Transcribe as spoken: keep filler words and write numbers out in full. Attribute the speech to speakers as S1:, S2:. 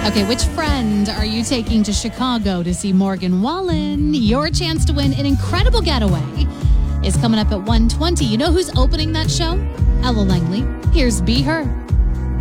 S1: Okay, which friend are you taking to Chicago to see Morgan Wallen? Your chance to win an incredible getaway is coming up at one twenty. You know who's opening that show? Ella Langley. Here's Be Her.